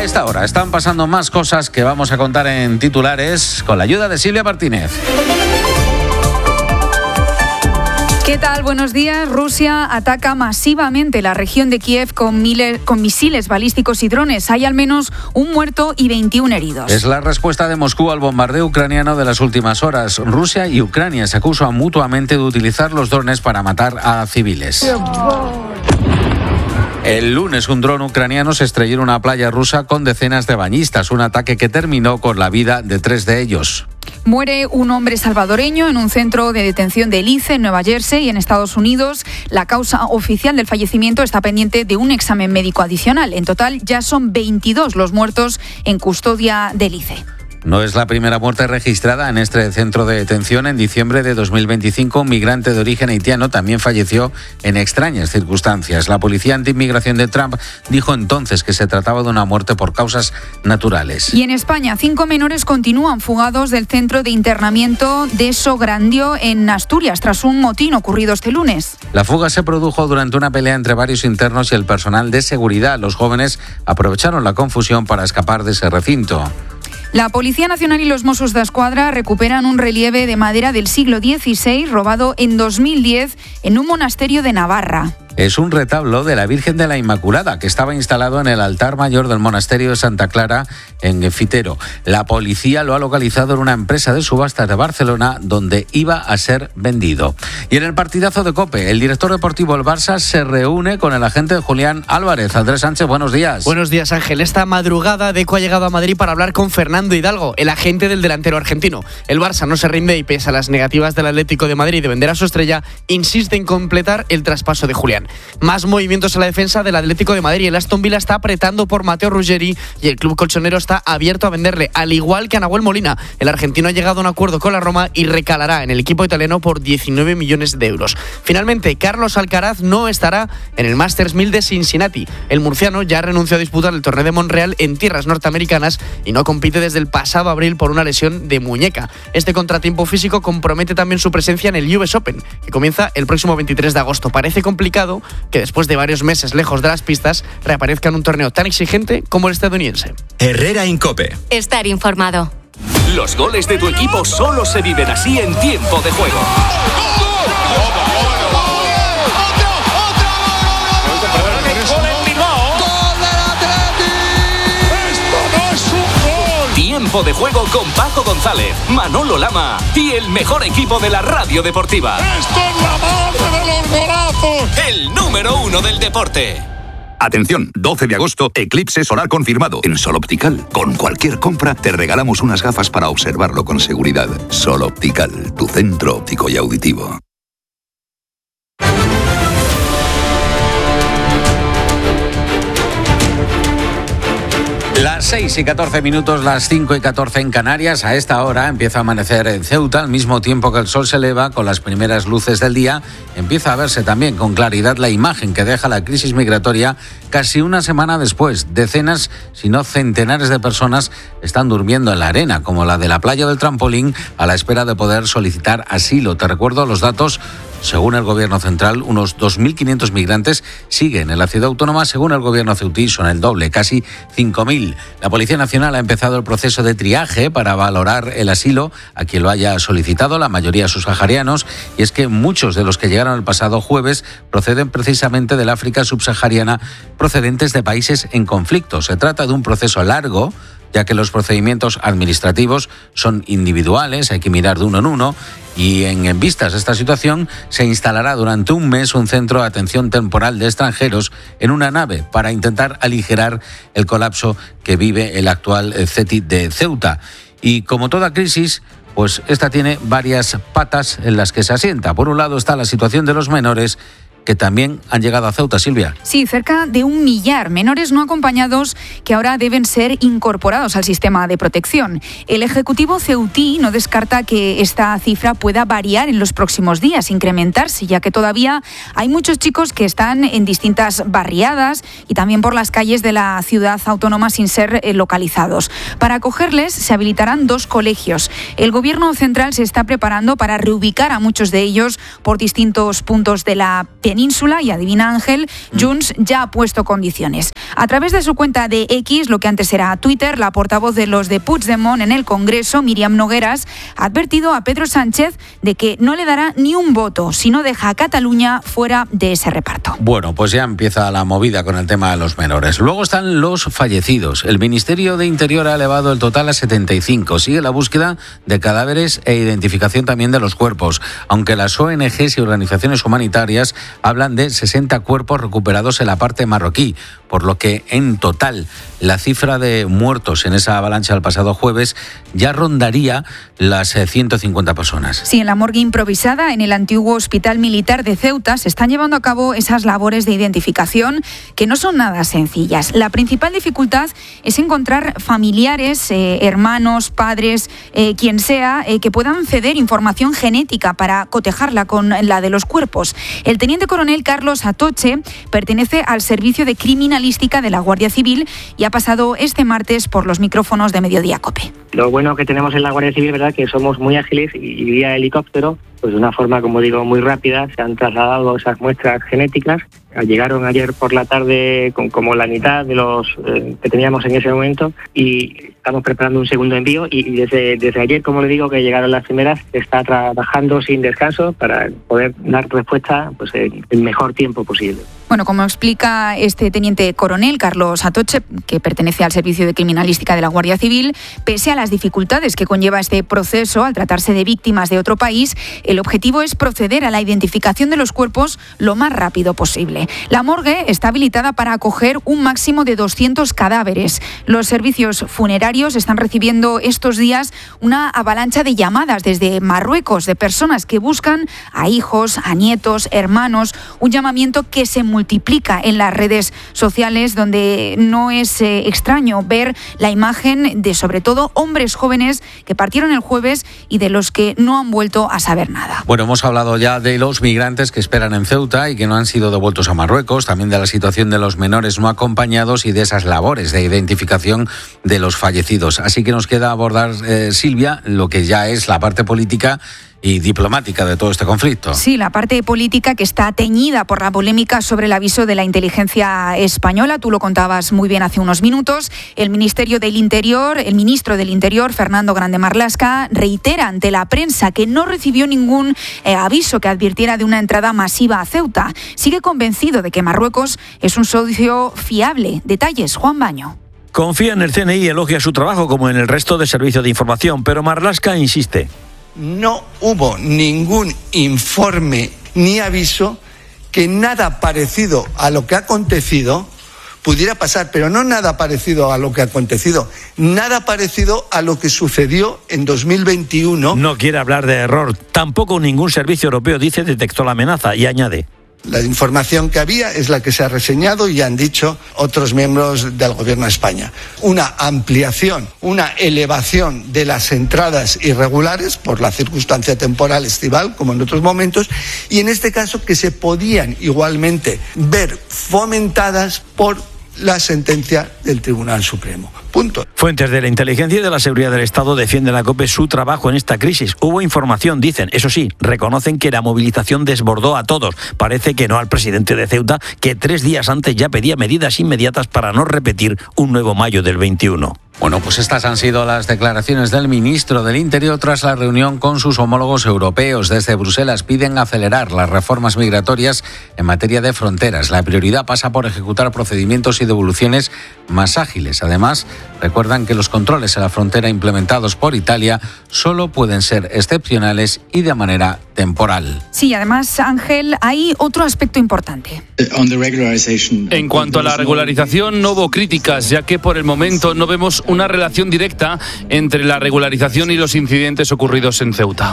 esta hora están pasando más cosas que vamos a contar en titulares con la ayuda de Silvia Martínez. ¿Qué tal? Buenos días. Rusia ataca masivamente la región de Kiev con misiles balísticos y drones. Hay al menos un muerto y 21 heridos. Es la respuesta de Moscú al bombardeo ucraniano de las últimas horas. Rusia y Ucrania se acusan mutuamente de utilizar los drones para matar a civiles. El lunes un dron ucraniano se estrelló en una playa rusa con decenas de bañistas, un ataque que terminó con la vida de 3 de ellos. Muere un hombre salvadoreño en un centro de detención de Belice, en Nueva Jersey, en Estados Unidos. La causa oficial del fallecimiento está pendiente de un examen médico adicional. En total ya son 22 los muertos en custodia de Belice. No es la primera muerte registrada en este centro de detención. En diciembre de 2025, un migrante de origen haitiano también falleció en extrañas circunstancias. La policía antiinmigración de Trump dijo entonces que se trataba de una muerte por causas naturales. Y en España, 5 menores continúan fugados del centro de internamiento de Sograndio en Asturias, tras un motín ocurrido este lunes. La fuga se produjo durante una pelea entre varios internos y el personal de seguridad. Los jóvenes aprovecharon la confusión para escapar de ese recinto. La Policía Nacional y los Mossos d'Esquadra recuperan un relieve de madera del siglo XVI robado en 2010 en un monasterio de Navarra. Es un retablo de la Virgen de la Inmaculada que estaba instalado en el altar mayor del monasterio de Santa Clara en Fitero. La policía lo ha localizado en una empresa de subastas de Barcelona donde iba a ser vendido. Y en el partidazo de COPE, el director deportivo del Barça se reúne con el agente de Julián Álvarez. Andrés Sánchez, buenos días. Buenos días, Ángel. Esta madrugada Deco ha llegado a Madrid para hablar con Fernando Hidalgo, el agente del delantero argentino. El Barça no se rinde y, pese a las negativas del Atlético de Madrid de vender a su estrella, insiste en completar el traspaso de Julián. Más movimientos en la defensa del Atlético de Madrid. El Aston Villa está apretando por Matteo Ruggeri y el club colchonero está abierto a venderle, al igual que a Nahuel Molina. El argentino ha llegado a un acuerdo con la Roma y recalará en el equipo italiano por 19 millones de euros. Finalmente, Carlos Alcaraz no estará en el Masters 1000 de Cincinnati. El murciano ya renunció a disputar el torneo de Montreal en tierras norteamericanas y no compite desde el pasado abril por una lesión de muñeca. Este contratiempo físico compromete también su presencia en el US Open, que comienza el próximo 23 de agosto. Parece complicado que después de varios meses lejos de las pistas reaparezca en un torneo tan exigente como el estadounidense. Herrera en COPE. Estar informado. Los goles de tu equipo solo se viven así en Tiempo de Juego. Tiempo de Juego con Paco González, Manolo Lama y el mejor equipo de la radio deportiva. ¡Esto es la madre de los golazos! El número 1 del deporte. Atención, 12 de agosto, eclipse solar confirmado. En Sol Optical, con cualquier compra, te regalamos unas gafas para observarlo con seguridad. Sol Optical, tu centro óptico y auditivo. Las 6:14, las 5:14 en Canarias. A esta hora empieza a amanecer en Ceuta, al mismo tiempo que el sol se eleva con las primeras luces del día. Empieza a verse también con claridad la imagen que deja la crisis migratoria casi una semana después. Decenas, si no centenares de personas están durmiendo en la arena, como la de la playa del Trampolín, a la espera de poder solicitar asilo. Te recuerdo los datos. Según el Gobierno central, unos 2.500 migrantes siguen en la ciudad autónoma. Según el Gobierno ceutí, son el doble, casi 5.000. La Policía Nacional ha empezado el proceso de triaje para valorar el asilo a quien lo haya solicitado, la mayoría subsaharianos. Y es que muchos de los que llegaron el pasado jueves proceden precisamente del África subsahariana, procedentes de países en conflicto. Se trata de un proceso largo, ya que los procedimientos administrativos son individuales, hay que mirar de uno en uno, y en vistas de esta situación se instalará durante un mes un centro de atención temporal de extranjeros en una nave para intentar aligerar el colapso que vive el actual CETI de Ceuta. Y como toda crisis, pues esta tiene varias patas en las que se asienta. Por un lado está la situación de los menores, que también han llegado a Ceuta, Silvia. Sí, cerca de 1 millar menores no acompañados que ahora deben ser incorporados al sistema de protección. El Ejecutivo ceutí no descarta que esta cifra pueda variar en los próximos días, incrementarse, ya que todavía hay muchos chicos que están en distintas barriadas y también por las calles de la ciudad autónoma sin ser localizados. Para acogerles se habilitarán 2 colegios. El Gobierno central se está preparando para reubicar a muchos de ellos por distintos puntos de la península que en Ínsula, y adivina Ángel, Junts ya ha puesto condiciones. A través de su cuenta de X, lo que antes era Twitter, la portavoz de los de Puigdemont en el Congreso, Míriam Nogueras, ha advertido a Pedro Sánchez de que no le dará ni un voto si no deja a Cataluña fuera de ese reparto. Bueno, pues ya empieza la movida con el tema de los menores. Luego están los fallecidos. El Ministerio de Interior ha elevado el total a 75. Sigue la búsqueda de cadáveres e identificación también de los cuerpos, aunque las ONGs y organizaciones humanitarias hablan de 60 cuerpos recuperados en la parte marroquí, por lo que en total la cifra de muertos en esa avalancha del pasado jueves ya rondaría las 150 personas. Sí, en la morgue improvisada en el antiguo Hospital Militar de Ceuta se están llevando a cabo esas labores de identificación que no son nada sencillas. La principal dificultad es encontrar familiares, hermanos, padres, quien sea, que puedan ceder información genética para cotejarla con la de los cuerpos. El teniente coronel Carlos Atoche pertenece al Servicio de Criminalística de la Guardia Civil y ha pasado este martes por los micrófonos de Mediodía COPE. Lo bueno que tenemos en la Guardia Civil, ¿verdad?, que somos muy ágiles y vía helicóptero, pues de una forma, como digo, muy rápida, se han trasladado esas muestras genéticas. Llegaron ayer por la tarde con como la mitad de los que teníamos en ese momento y estamos preparando un segundo envío y desde ayer, como le digo, que llegaron las primeras, se está trabajando sin descanso para poder dar respuesta pues en el mejor tiempo posible. Bueno, como explica este teniente coronel Carlos Atoche, que pertenece al Servicio de Criminalística de la Guardia Civil, pese a las dificultades que conlleva este proceso al tratarse de víctimas de otro país, el objetivo es proceder a la identificación de los cuerpos lo más rápido posible. La morgue está habilitada para acoger un máximo de 200 cadáveres. Los servicios funerarios están recibiendo estos días una avalancha de llamadas desde Marruecos de personas que buscan a hijos, a nietos, hermanos, un llamamiento que se multiplica en las redes sociales, donde no es extraño ver la imagen de, sobre todo, hombres jóvenes que partieron el jueves y de los que no han vuelto a saber nada. Bueno, hemos hablado ya de los migrantes que esperan en Ceuta y que no han sido devueltos a Marruecos, también de la situación de los menores no acompañados y de esas labores de identificación de los fallecidos. Así que nos queda abordar, Silvia, lo que ya es la parte política y diplomática de todo este conflicto. Sí, la parte política que está teñida por la polémica sobre el aviso de la inteligencia española. Tú lo contabas muy bien hace unos minutos. El ministro del Interior, Fernando Grande Marlaska, reitera ante la prensa que no recibió ningún aviso que advirtiera de una entrada masiva a Ceuta. Sigue convencido de que Marruecos es un socio fiable. Detalles, Juan Baño. Confía en el CNI y elogia su trabajo como en el resto de servicios de información, pero Marlaska insiste. No hubo ningún informe ni aviso que nada parecido a lo que ha acontecido pudiera pasar, pero no nada parecido a lo que ha acontecido, nada parecido a lo que sucedió en 2021. No quiere hablar de error, tampoco ningún servicio europeo dice detectó la amenaza y añade. La información que había es la que se ha reseñado y han dicho otros miembros del Gobierno de España. Una ampliación, una elevación de las entradas irregulares por la circunstancia temporal estival, como en otros momentos, y en este caso que se podían igualmente ver fomentadas por la sentencia del Tribunal Supremo. Punto. Fuentes de la inteligencia y de la seguridad del Estado defienden a COPE su trabajo en esta crisis. Hubo información, dicen. Eso sí, reconocen que la movilización desbordó a todos. Parece que no al presidente de Ceuta, que 3 días antes ya pedía medidas inmediatas para no repetir un nuevo mayo del 21. Bueno, pues estas han sido las declaraciones del ministro del Interior tras la reunión con sus homólogos europeos. Desde Bruselas piden acelerar las reformas migratorias en materia de fronteras. La prioridad pasa por ejecutar procedimientos y devoluciones más ágiles. Además, recuerdan que los controles en la frontera implementados por Italia solo pueden ser excepcionales y de manera temporal. Sí, además, Ángel, hay otro aspecto importante. En cuanto a la regularización, no hubo críticas, ya que por el momento no vemos una relación directa entre la regularización y los incidentes ocurridos en Ceuta.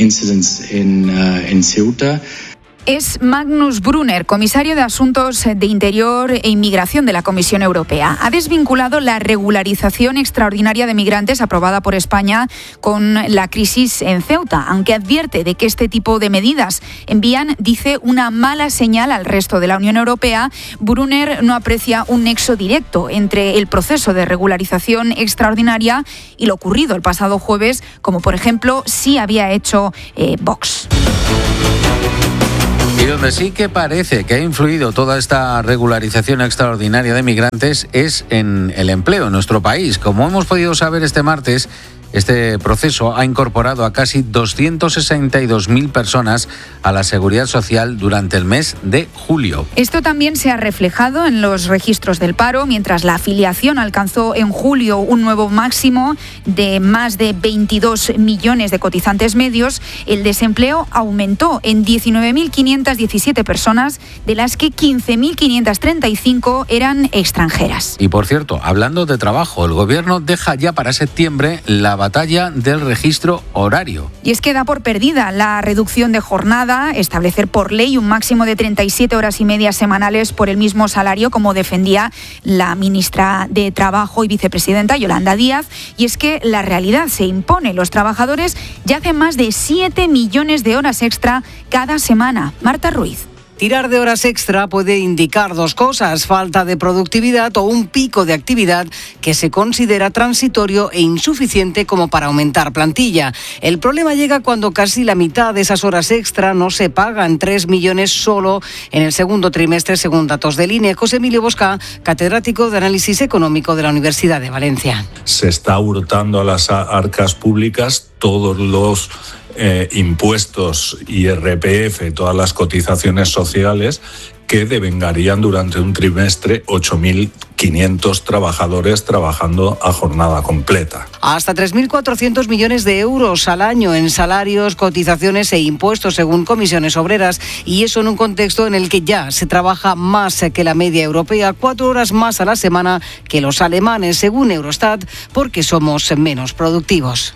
Es Magnus Brunner, comisario de Asuntos de Interior e Inmigración de la Comisión Europea. Ha desvinculado la regularización extraordinaria de migrantes aprobada por España con la crisis en Ceuta, aunque advierte de que este tipo de medidas envían, dice, una mala señal al resto de la Unión Europea. Brunner no aprecia un nexo directo entre el proceso de regularización extraordinaria y lo ocurrido el pasado jueves, como por ejemplo sí había hecho Vox. Y donde sí que parece que ha influido toda esta regularización extraordinaria de migrantes es en el empleo en nuestro país. Como hemos podido saber este martes, este proceso ha incorporado a casi 262.000 personas a la Seguridad Social durante el mes de julio. Esto también se ha reflejado en los registros del paro, mientras la afiliación alcanzó en julio un nuevo máximo de más de 22 millones de cotizantes medios. El desempleo aumentó en 19.517 personas, de las que 15.535 eran extranjeras. Y por cierto, hablando de trabajo, el Gobierno deja ya para septiembre la batalla del registro horario. Y es que da por perdida la reducción de jornada, establecer por ley un máximo de 37 horas y media semanales por el mismo salario, como defendía la ministra de Trabajo y vicepresidenta Yolanda Díaz. Y es que la realidad se impone. Los trabajadores ya hacen más de 7 millones de horas extra cada semana. Marta Ruiz. Tirar de horas extra puede indicar dos cosas: falta de productividad o un pico de actividad que se considera transitorio e insuficiente como para aumentar plantilla. El problema llega cuando casi la mitad de esas horas extra no se pagan, 3 millones solo en el segundo trimestre, según datos del INE. José Emilio Bosca, catedrático de Análisis Económico de la Universidad de Valencia. Se está hurtando a las arcas públicas todos los impuestos, IRPF, todas las cotizaciones sociales que devengarían durante un trimestre 8.500 trabajadores trabajando a jornada completa. Hasta 3.400 millones de euros al año en salarios, cotizaciones e impuestos, según comisiones obreras, y eso en un contexto en el que ya se trabaja más que la media europea, 4 horas más a la semana que los alemanes, según Eurostat, porque somos menos productivos.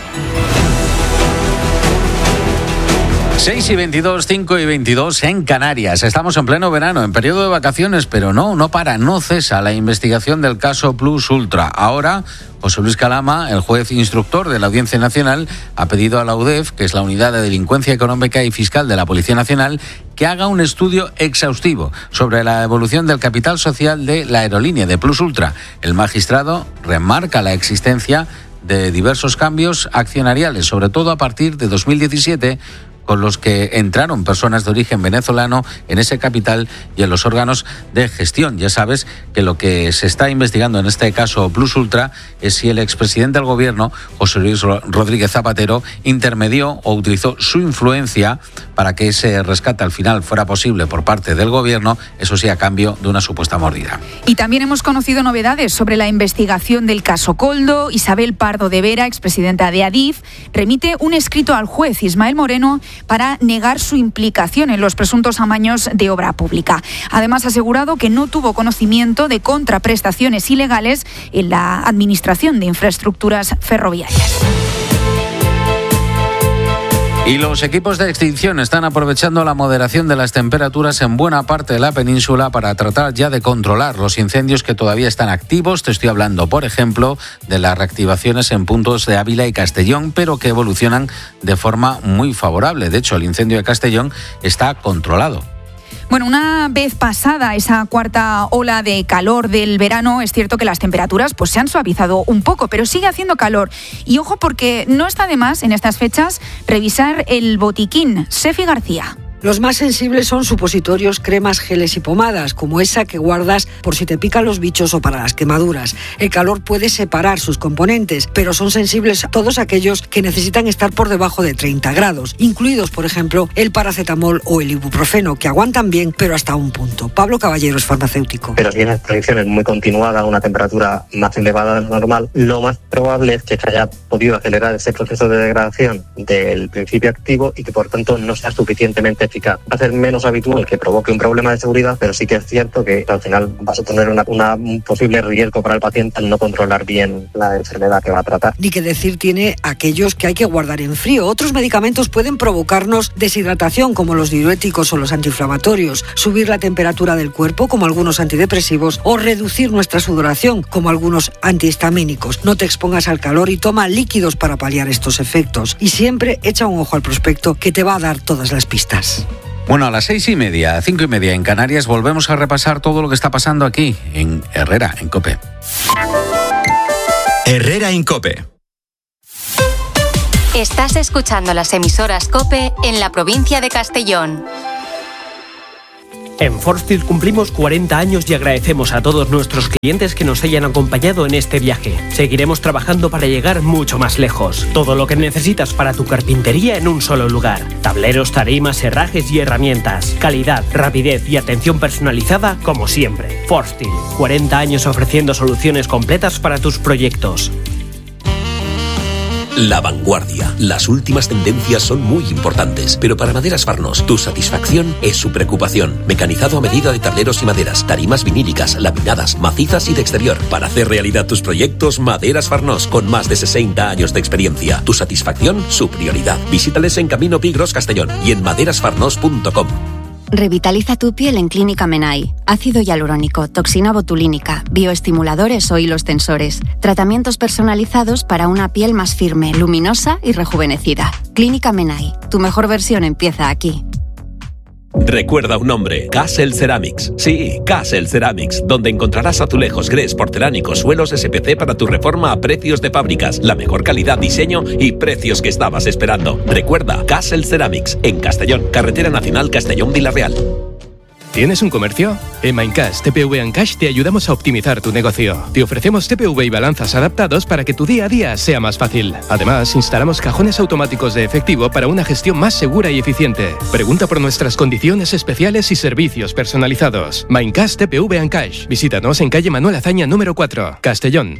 6:22, 5:22 en Canarias. Estamos en pleno verano, en periodo de vacaciones, pero no cesa la investigación del caso Plus Ultra. Ahora, José Luis Calama, el juez instructor de la Audiencia Nacional, ha pedido a la UDEF, que es la Unidad de Delincuencia Económica y Fiscal de la Policía Nacional, que haga un estudio exhaustivo sobre la evolución del capital social de la aerolínea de Plus Ultra. El magistrado remarca la existencia de diversos cambios accionariales, sobre todo a partir de 2017, con los que entraron personas de origen venezolano en ese capital y en los órganos de gestión. Ya sabes que lo que se está investigando en este caso Plus Ultra es si el expresidente del gobierno, José Luis Rodríguez Zapatero, intermedió o utilizó su influencia para que ese rescate al final fuera posible por parte del gobierno, eso sí, a cambio de una supuesta mordida. Y también hemos conocido novedades sobre la investigación del caso Koldo. Isabel Pardo de Vera, expresidenta de Adif, remite un escrito al juez Ismael Moreno para negar su implicación en los presuntos amaños de obra pública. Además, ha asegurado que no tuvo conocimiento de contraprestaciones ilegales en la Administración de Infraestructuras Ferroviarias. Y los equipos de extinción están aprovechando la moderación de las temperaturas en buena parte de la península para tratar ya de controlar los incendios que todavía están activos. Te estoy hablando, por ejemplo, de las reactivaciones en puntos de Ávila y Castellón, pero que evolucionan de forma muy favorable. De hecho, el incendio de Castellón está controlado. Bueno, una vez pasada esa cuarta ola de calor del verano, es cierto que las temperaturas se han suavizado un poco, pero sigue haciendo calor. Y ojo, porque no está de más en estas fechas revisar el botiquín. Sefi García. Los más sensibles son supositorios, cremas, geles y pomadas, como esa que guardas por si te pican los bichos o para las quemaduras. El calor puede separar sus componentes, pero son sensibles a todos aquellos que necesitan estar por debajo de 30 grados, incluidos, por ejemplo, el paracetamol o el ibuprofeno, que aguantan bien, pero hasta un punto. Pablo Caballero es farmacéutico. Pero si tienes predicciones muy continuadas a una temperatura más elevada de lo normal, lo más probable es que se haya podido acelerar ese proceso de degradación del principio activo y que por tanto no sea suficientemente eficaz. Va a ser menos habitual que provoque un problema de seguridad, pero sí que es cierto que al final vas a tener un posible riesgo para el paciente al no controlar bien la enfermedad que va a tratar. Ni que decir tiene aquellos que hay que guardar en frío. Otros medicamentos pueden provocarnos deshidratación, como los diuréticos o los antiinflamatorios, subir la temperatura del cuerpo, como algunos antidepresivos, o reducir nuestra sudoración, como algunos antihistamínicos. No te expongas al calor y toma líquidos para paliar estos efectos. Y siempre echa un ojo al prospecto, que te va a dar todas las pistas. Bueno, a las 6:30, 5:30 en Canarias volvemos a repasar todo lo que está pasando aquí en Herrera, en COPE. Herrera en COPE. Estás escuchando las emisoras COPE en la provincia de Castellón. En Forstil cumplimos 40 años y agradecemos a todos nuestros clientes que nos hayan acompañado en este viaje. Seguiremos trabajando para llegar mucho más lejos. Todo lo que necesitas para tu carpintería en un solo lugar. Tableros, tarimas, herrajes y herramientas. Calidad, rapidez y atención personalizada como siempre. Forstil, 40 años ofreciendo soluciones completas para tus proyectos. La vanguardia. Las últimas tendencias son muy importantes, pero para Maderas Farnós, tu satisfacción es su preocupación. Mecanizado a medida de tableros y maderas, tarimas vinílicas, laminadas, macizas y de exterior. Para hacer realidad tus proyectos, Maderas Farnós, con más de 60 años de experiencia. Tu satisfacción, su prioridad. Visítales en Camino Pigros, Castellón y en maderasfarnós.com. Revitaliza tu piel en Clínica Menai. Ácido hialurónico, toxina botulínica, bioestimuladores o hilos tensores. Tratamientos personalizados para una piel más firme, luminosa y rejuvenecida. Clínica Menai. Tu mejor versión empieza aquí. Recuerda un nombre, Castle Ceramics. Sí, Castle Ceramics, donde encontrarás azulejos, grés, porcelánicos, suelos SPC para tu reforma a precios de fábricas, la mejor calidad, diseño y precios que estabas esperando. Recuerda, Castle Ceramics, en Castellón, Carretera Nacional Castellón-Vila-Real. ¿Tienes un comercio? En Mindcash TPV Cash te ayudamos a optimizar tu negocio. Te ofrecemos TPV y balanzas adaptados para que tu día a día sea más fácil. Además, instalamos cajones automáticos de efectivo para una gestión más segura y eficiente. Pregunta por nuestras condiciones especiales y servicios personalizados. Mindcash TPV Cash. Visítanos en calle Manuel Azaña número 4, Castellón.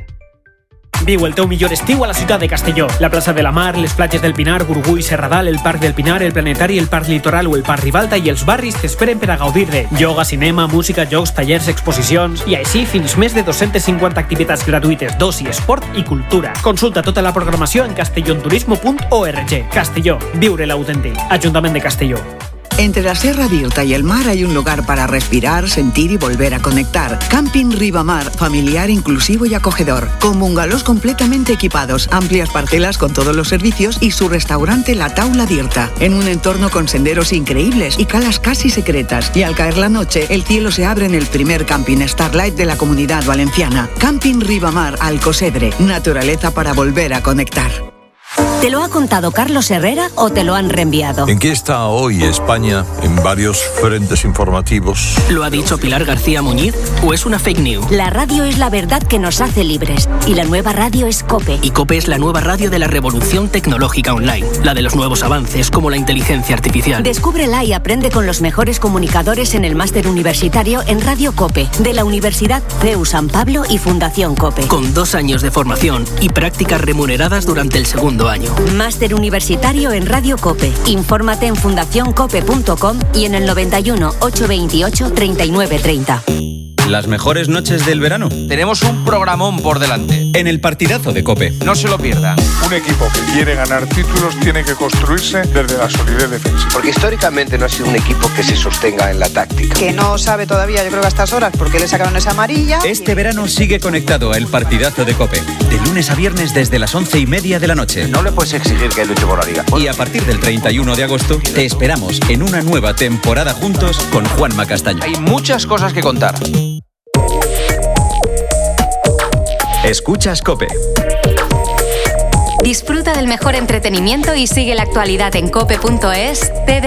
Viu el teu millor estiu a la ciutat de Castelló. La plaça de la Mar, les platges del Pinar, Gurgui, Serradal, el Parc del Pinar, el Planetari, el Parc Litoral o el Parc Ribalta i els barris t'esperen per a gaudir de ioga, cinema, música, jocs, tallers, exposicions i així fins més de 250 activitats gratuïtes d'oci, esport i cultura. Consulta tota la programació en castellonturismo.org. Castelló, viure l'autèntic. Ajuntament de Castelló. Entre la Sierra Virta y el mar hay un lugar para respirar, sentir y volver a conectar. Camping Ribamar, familiar, inclusivo y acogedor. Con bungalows completamente equipados, amplias parcelas con todos los servicios y su restaurante La Taula d'Irta. En un entorno con senderos increíbles y calas casi secretas. Y al caer la noche, el cielo se abre en el primer camping Starlight de la Comunidad Valenciana. Camping Ribamar, Alcosedre. Naturaleza para volver a conectar. ¿Te lo ha contado Carlos Herrera o te lo han reenviado? ¿En qué está hoy España en varios frentes informativos? ¿Lo ha dicho Pilar García Muñiz o es una fake news? La radio es la verdad que nos hace libres y la nueva radio es COPE. Y COPE es la nueva radio de la revolución tecnológica online, la de los nuevos avances como la inteligencia artificial. Descúbrela y aprende con los mejores comunicadores en el máster universitario en Radio COPE de la Universidad CEU San Pablo y Fundación COPE. Con 2 años de formación y prácticas remuneradas durante el segundo año. Máster universitario en Radio COPE. Infórmate en fundacioncope.com y en el 91 828 3930. Las mejores noches del verano. Tenemos un programón por delante. En el partidazo de COPE. No se lo pierdan. Un equipo que quiere ganar títulos tiene que construirse desde la solidez defensiva. Porque históricamente no ha sido un equipo que se sostenga en la táctica. Que no sabe todavía, yo creo que a estas horas, porque le sacaron esa amarilla. Este verano sigue conectado a el partidazo de COPE. De lunes a viernes desde las 11:30 de la noche. No le puedes exigir que luche por la liga. Y a partir del 31 de agosto te esperamos en una nueva temporada juntos con Juanma Castaño. Hay muchas cosas que contar. Escuchas COPE. Disfruta del mejor entretenimiento y sigue la actualidad en cope.es.